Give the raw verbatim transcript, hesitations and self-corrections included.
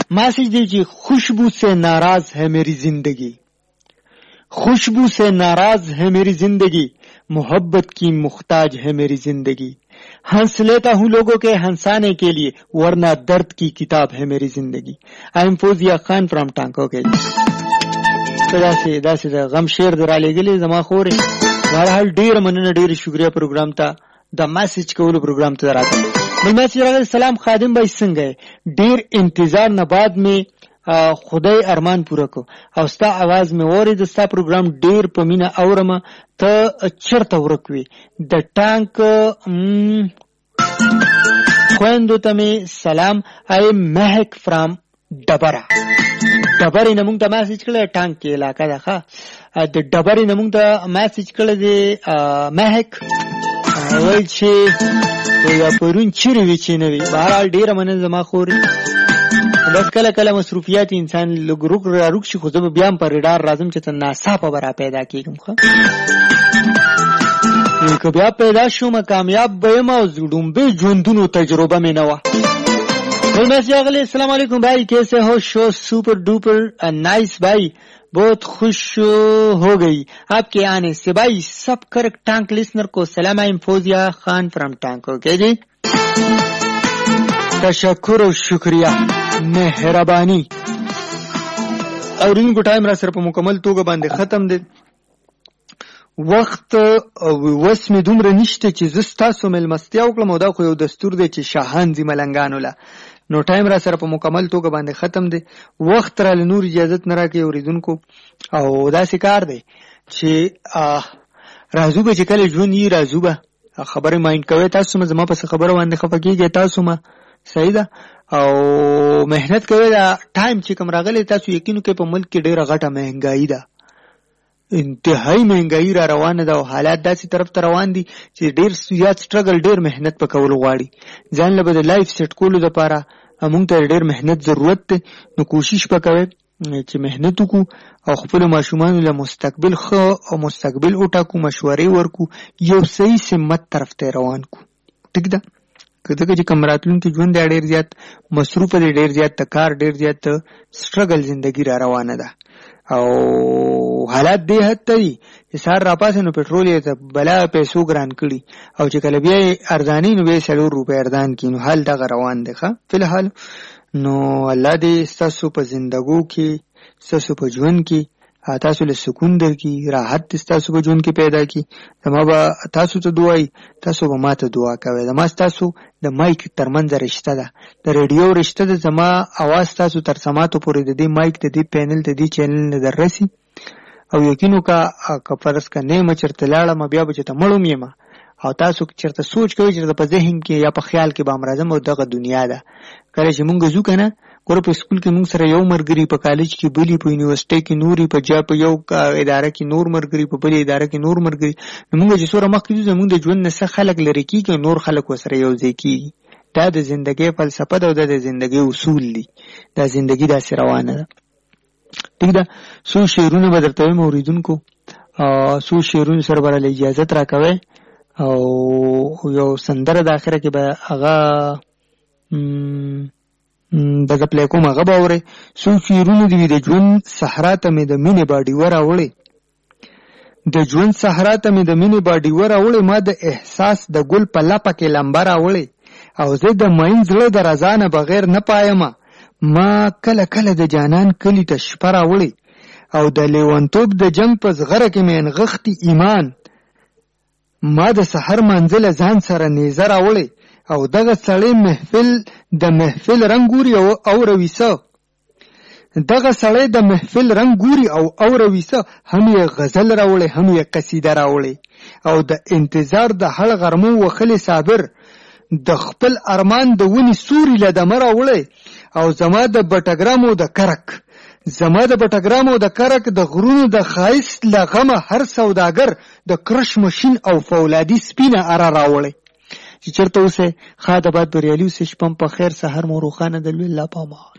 मैसेज दीजिए, खुशबू से नाराज है मेरी जिंदगी, खुशबू से नाराज है मेरी जिंदगी, मोहब्बत की मुख्ताज है मेरी जिंदगी, हंस लेता हूँ लोगों के हंसाने के लिए, वरना दर्द की किताब है मेरी जिंदगी. आई एम फौजिया खान फ्रॉम टांको के دا سه غم شعر درالې غلې زما خورې بهرحال ډیر مننه ډیر شکریا پروګرام ته د میسج کولو پروګرام ته راته بل میسج راغلی سلام خادم بھائی څنګه ډیر انتظار نه بعد می خدای ارمان پوره کو او ستا आवाज می اورید ستا پروګرام ډیر په مینا اورم ته چرته ورکوي د ټانک خويندو ته می سلام اي مهک فرام ډبره ډبرې نمونږ ته میسج کړل ټانک کې علاقه ده ښه د ډبرې نمونږ ته میسج کړل دی مهک وایي چې یا پرون چیرې وي چې نه وي بهرحال ډېره مننه زما خورې بس کله کله مصروفیات انسان لږ روک راروک شي خو زه به بیا هم په ریډار راځم چې ته ناڅاپه به را پیدا کېږم ښه که بیا پیدا شوم کامیاب به یم او ډومبې ژوندونو تجربه مې نه وه السلام علیکم بھائی کیسے ہو شو سپر ڈوپر نائس بھائی بہت خوش ہو گئی آپ کے آنے سے بھائی سب کرک ٹانک لسنر کو سلام ایم فوزیا خان فرام ٹانک اوکے جی تشکر و شکریہ مہربانی اور ان کو ٹائم را سر په مکمل توګه باندې ختم دي وخت وس می دومره نشته چې زستا سو ملمستیا وکړم او دا خو یو دستور دی چې شاهان زی ملنګانو لا نو ټایم را سره په مکمل توګه باندې ختم دی وخت را لنور اجازه نه راکې اوریدونکو او دا کار دی چې راځو به چې کله ژوند یې راځو به خبره مایند کوي تاسو مې زما په خبره باندې خفقېږي تاسو ما صحیح ده او مهنت کوي دا ټایم چې کوم راغلی تاسو یقینو کې په ملک کې ډیره غټه مهنګایي ده انتهایی مهنګایي را روانه ده او حالات داسې طرف ته روان دي چې ډیر زیات سټرګل ډیر مهنت پکول غواړي ځان له بده لایف سیټ کولو لپاره موږ ته ډیر مهنت ضرورت ده نو کوشش وکوي چې مهنت وکړو او خپل ماشومان له مستقبل خو او مستقبل وټاکو مشورې ورکو یو صحیح سمت طرف ته روان کو ټیک ده کله چې کوم راتلونکي ژوند ډیر زیات مصروف دي ډیر زیات کار ډیر زیات سټرګل ژوندۍ را روانه ده او حالات دی حد ته چې سار را پاسه نو پټرول یې ته بلا پیسو ګران کړي او چې کله بیا ارزانی نو به سلور روپے اردان کینو حال دغه روان دی ښه فلحال نو الله دې تاسو په زندګو کې تاسو په ژوند کې تاسو له سکون درکې راحت تاسو په ژوند کې پیدا کی زما به تاسو ته دعای تاسو به ماته دعا کوئ زما تاسو د مایک ترمنځ رشتہ ده د ریډیو رشتہ ده زما आवाज تاسو تر سماعتو پورې د دې مایک د دې پینل د دې چینل نه دررسي او یقینو کا کفرس کا نه مچرته لاړه م بیا به چې ته مړوم یم او تاسو چرته سوچ کوئ چې په ذهن کې یا په خیال کې به امرازم او دغه دنیا ده کله چې مونږ زو کنه ګور په سکول کې مونږ سره یو مرګري په کالج کې بلی په یونیورسيټي کې نوري په جا په یو اداره کې نور مرګري په بلی اداره کې نور مرګري مونږ چې سره مخ کې زمونږ د ژوند نه څه خلک لري کیږي نور خلک وسره یو ځای کیږي دا د ژوندۍ فلسفه ده او د ژوندۍ اصول دي دا ژوندۍ داسې روانه ده ٹھیک ده سو شعرونه بدرته موریدونکو سو شعرونه سره بل اجازه راکوي او یو سندره د اخره کې به هغه دغه پلی کوم هغه به اوري سو شعرونه دی د ژوند صحرا ته مې د مینې باډي وراوړي د ژوند صحرا ته مې د مینې باډي وراوړي ما د احساس د ګل په لپه کې لمبه راوړي او زه د مین زړه د رضا نه بغیر نه پایم ما کله کله د جانان کلی ته شپه راوړي او د لیونتوب د جنگ په زغره کې مې انغښتي ایمان ما د سحر منزل ځان سره نیزه راوړي او دغه سړی محفل د محفل رنگ ګوري او اورويسه دغه سړی د محفل رنگ ګوري او اورويسه هم یې غزل راوړي هم یې قصیده راوړي او د انتظار د هړ غرمو وخلې صابر د خپل ارمان د ونی سوري له دمر راوړي او زما د بټګرامو د کرک زما د بټګرامو د کرک د غرونو د خایس لغمه هر سوداګر د کرش ماشين او فولادي سپینه اره راوړي چې چرته اوسه خاطبات بریالي اوسه شپم په خیر سحر مو روخانه د الله پامان